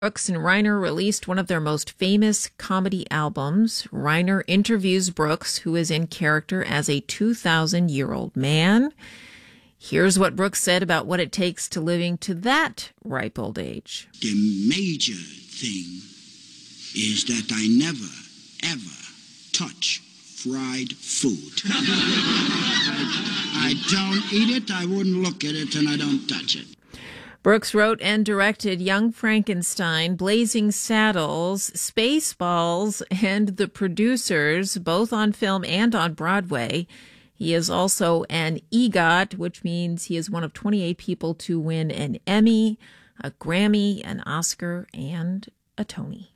Brooks and Reiner released one of their most famous comedy albums. Reiner interviews Brooks, who is in character as a 2,000-year-old man. Here's what Brooks said about what it takes to living to that ripe old age. The major thing is that I never, ever touch fried food. I don't eat it, I wouldn't look at it, and I don't touch it. Brooks wrote and directed Young Frankenstein, Blazing Saddles, Spaceballs, and The Producers, both on film and on Broadway. He is also an EGOT, which means he is one of 28 people to win an Emmy, a Grammy, an Oscar, and a Tony.